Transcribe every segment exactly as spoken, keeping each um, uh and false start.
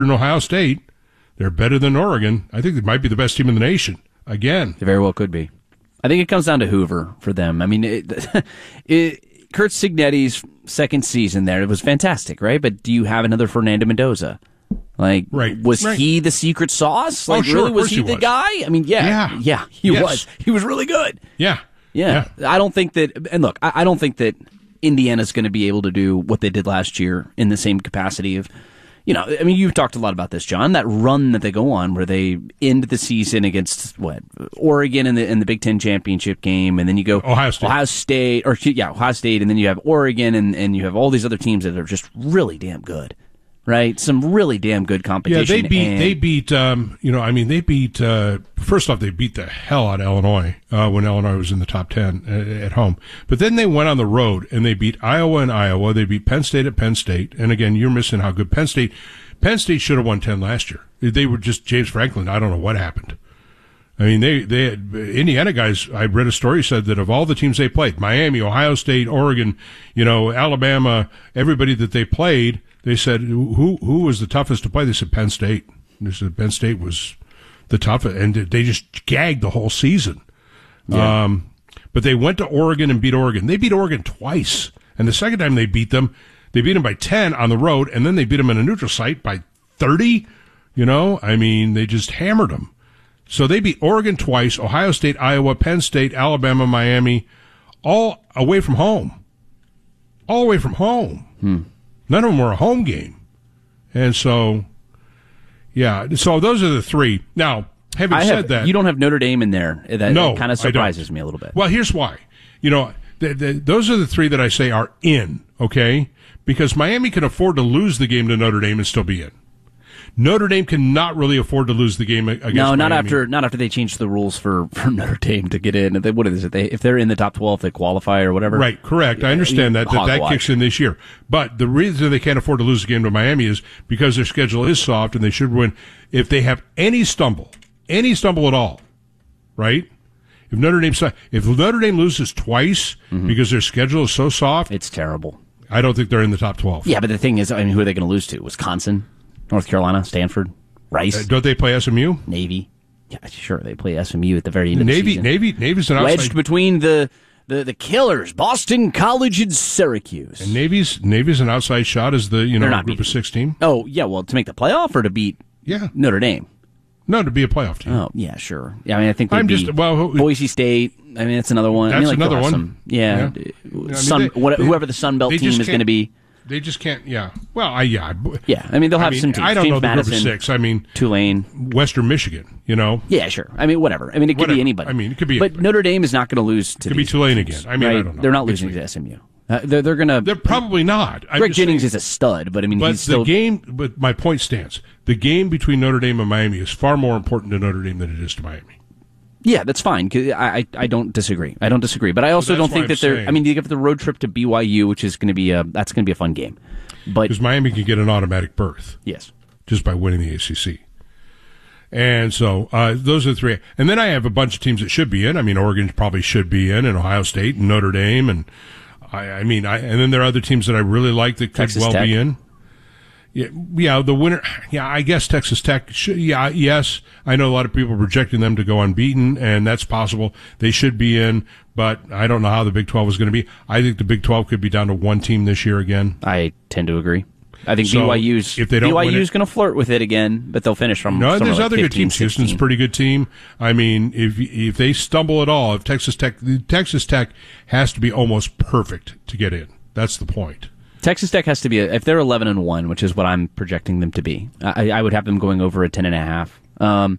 and Ohio State. They're better than Oregon. I think they might be the best team in the nation again. They very well could be. I think it comes down to Hoover for them. I mean, it, it, Kurt Cignetti's second season there, it was fantastic, right? But do you have another Fernando Mendoza? Like, right, was right. he the secret sauce? Like, oh, sure, really, was he, he the was. guy? I mean, yeah, yeah, yeah he yes. was. He was really good. Yeah. yeah, yeah. I don't think that. And look, I, I don't think that Indiana's going to be able to do what they did last year in the same capacity of. You know, I mean, you've talked a lot about this, John. That run that they go on, where they end the season against what Oregon in the in the Big Ten championship game, and then you go Ohio State, Ohio State, or yeah, Ohio State, and then you have Oregon, and, and you have all these other teams that are just really damn good, right? Some really damn good competition. Yeah, they beat and, they beat. Um, you know, I mean, they beat. Uh, first off, they beat the hell out of Illinois uh, when Illinois was in the top ten uh, at home. But then they went on the road and they beat Iowa and Iowa. They beat Penn State at Penn State. And again, you're missing how good Penn State. Penn State should have won ten last year. They were just James Franklin. I don't know what happened. I mean, they they had, Indiana guys. I read a story said that of all the teams they played, Miami, Ohio State, Oregon, you know, Alabama, everybody that they played, they said who who was the toughest to play. They said Penn State. They said Penn State was the toughest, and they just gagged the whole season. Yeah. Um, but they went to Oregon and beat Oregon. They beat Oregon twice, and the second time they beat them, they beat them by ten on the road, and then they beat them in a neutral site by thirty. You know, I mean, they just hammered them. So they beat Oregon twice, Ohio State, Iowa, Penn State, Alabama, Miami, all away from home. All away from home. Hmm. None of them were a home game. And so, yeah, so those are the three. Now, having I said have, that. you don't have Notre Dame in there. That, no, that kind of surprises me a little bit. Well, here's why. You know, the, the, those are the three that I say are in, okay? Because Miami can afford to lose the game to Notre Dame and still be in. Notre Dame cannot really afford to lose the game against No, not Miami. after not after they changed the rules for, for Notre Dame to get in. If they, what is it? They, if they're in the top twelve, they qualify or whatever. Right, correct. I understand that. That, that kicks in this year. But the reason they can't afford to lose the game to Miami is because their schedule is soft and they should win. If they have any stumble, any stumble at all, right? If Notre Dame if Notre Dame loses twice mm-hmm. because their schedule is so soft, it's terrible. I don't think they're in the top twelve. Yeah, but the thing is, I mean, who are they going to lose to? Wisconsin? North Carolina, Stanford, Rice. Uh, don't they play S M U? Navy. Yeah, sure. They play S M U at the very end of Navy, the season. Navy, Navy's an outside. Wedged between the, the, the killers, Boston College and Syracuse. And Navy's Navy's an outside shot as the you know group beating. of six team. Oh yeah, well to make the playoff or to beat yeah. Notre Dame. No, to be a playoff team. Oh yeah, sure. Yeah, I mean I think they'd I'm be just well Boise State. I mean that's another one. That's I mean, like, another one. Some, yeah, yeah. I mean, Sun, they, what, they, whoever the Sun Belt team is going to be. They just can't, yeah. Well, I, yeah. Yeah, I mean, they'll have I mean, some teams. I don't James know the Madison, group of six. I mean, Tulane. Western Michigan, you know? Yeah, sure. I mean, whatever. I mean, it could whatever. be anybody. I mean, it could be But anybody. Notre Dame is not going to lose to It could be Tulane teams, again. I mean, right? I don't know. They're not losing it's to S M U. Uh, they're they're going to... They're probably not. I'm Greg Jennings saying, is a stud, but I mean, but he's still... the game, but my point stands. The game between Notre Dame and Miami is far more important to Notre Dame than it is to Miami. Yeah, that's fine. 'Cause I, I I don't disagree. I don't disagree. But I also So don't think I'm that they're... saying. I mean, you have the road trip to B Y U, which is going to be a... That's going to be a fun game. But Because Miami can get an automatic berth. Yes. Just by winning the A C C. And so uh, those are the three. And then I have a bunch of teams that should be in. I mean, Oregon probably should be in, and Ohio State, and Notre Dame, and I, I mean, I, and then there are other teams that I really like that could Texas well Tech. be in. Yeah, yeah, the winner. Yeah, I guess Texas Tech. Should, yeah, yes, I know a lot of people projecting them to go unbeaten, and that's possible. They should be in, but I don't know how the Big twelve is going to be. I think the Big twelve could be down to one team this year again. I tend to agree. I think So, B Y U's if they don't B Y win U's it- going to flirt with it again, but they'll finish from. No, somewhere there's like other good fifteen, teams. Houston's a sixteen. pretty good team. I mean, if if they stumble at all, if Texas Tech, Texas Tech has to be almost perfect to get in. That's the point. Texas Tech has to be a, if they're eleven and one, which is what I'm projecting them to be. I, I would have them going over a ten and a half. Um,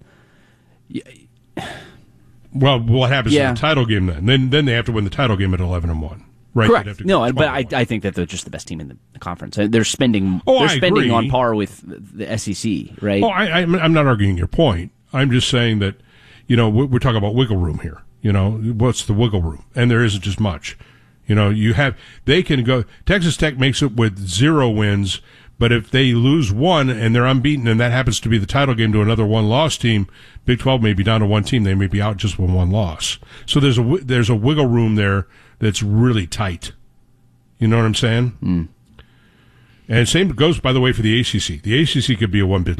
Well, what happens Yeah. in the title game then? Then then they have to win the title game at eleven and one. Right? They'd have correct. to No, go but I, twelve and one. I think that they're just the best team in the conference. They're spending. Oh, they're I spending agree. on par with the S E C, right? Oh, I, I'm I'm not arguing your point. I'm just saying that, you know, we're, we're talking about wiggle room here. You know, what's the wiggle room? And there isn't just much. You know, you have they can go. Texas Tech makes it with zero wins, but if they lose one and they're unbeaten, and that happens to be the title game to another one-loss team, Big twelve may be down to one team. They may be out just with one loss. So there's a wi- there's a wiggle room there that's really tight. You know what I'm saying? Mm. And same goes, by the way, for the A C C. The A C C could be a one-bid